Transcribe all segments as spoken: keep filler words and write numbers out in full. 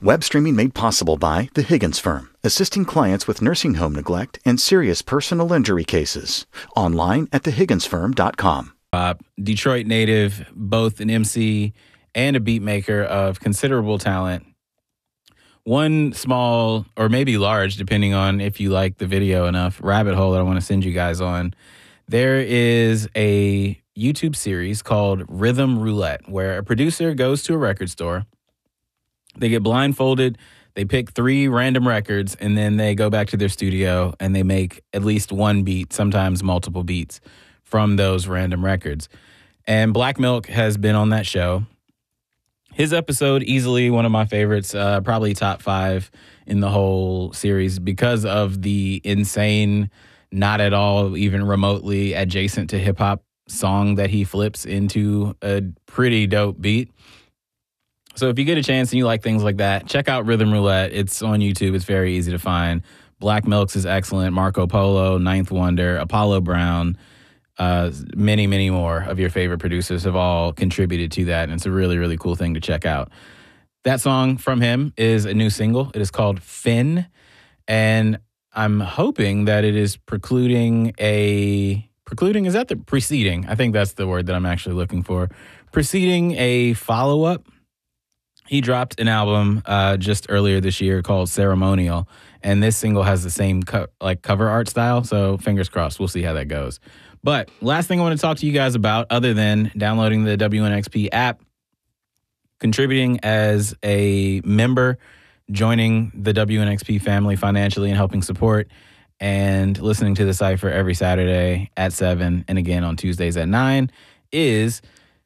Web streaming made possible by The Higgins Firm, assisting clients with nursing home neglect and serious personal injury cases. Online at the higgins firm dot com. Uh, Detroit native, both an M C and a beat maker of considerable talent. One small, or maybe large, depending on if you like the video enough, rabbit hole that I want to send you guys on. There is a YouTube series called Rhythm Roulette, where a producer goes to a record store. They get blindfolded, they pick three random records, and then they go back to their studio and they make at least one beat, sometimes multiple beats, from those random records. And Black Milk has been on that show. His episode, easily one of my favorites, uh, probably top five in the whole series because of the insane, not at all even remotely adjacent to hip-hop song that he flips into a pretty dope beat. So if you get a chance and you like things like that, check out Rhythm Roulette. It's on YouTube. It's very easy to find. Black Milk's is excellent. Marco Polo, Ninth Wonder, Apollo Brown, uh, many, many more of your favorite producers have all contributed to that. And it's a really, really cool thing to check out. That song from him is a new single. It is called Finn. And I'm hoping that it is precluding a... Precluding? Is that the... Preceding. I think that's the word that I'm actually looking for. Preceding a follow-up. He dropped an album uh, just earlier this year called Ceremonial, and this single has the same co- like cover art style, so fingers crossed. We'll see how that goes. But last thing I want to talk to you guys about, other than downloading the W N X P app, contributing as a member, joining the W N X P family financially and helping support, and listening to the Cypher every Saturday at seven and again on Tuesdays at nine, is...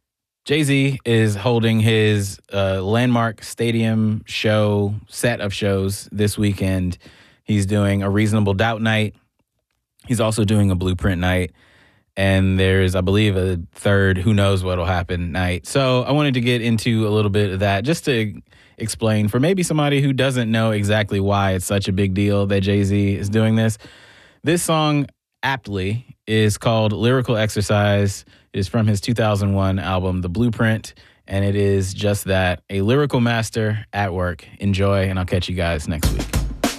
Jay-Z is holding his uh, landmark stadium show, set of shows this weekend. He's doing a Reasonable Doubt night. He's also doing a Blueprint night. And there's, I believe, a third who knows what'll happen night. So I wanted to get into a little bit of that just to explain for maybe somebody who doesn't know exactly why it's such a big deal that Jay-Z is doing this. This song, aptly, is called Lyrical Exercise. It is from his two thousand one album, The Blueprint, and it is just that, a lyrical master at work. Enjoy, and I'll catch you guys next week.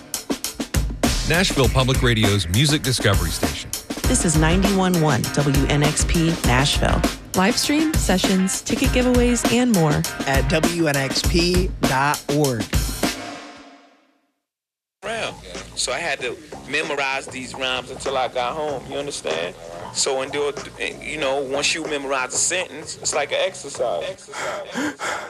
Nashville Public Radio's Music Discovery Station. This is ninety-one point one W N X P Nashville. Live stream, sessions, ticket giveaways, and more at W N X P dot org. So I had to memorize these rhymes until I got home, you understand? So, and do it, you know, once you memorize a sentence, it's like an exercise. exercise.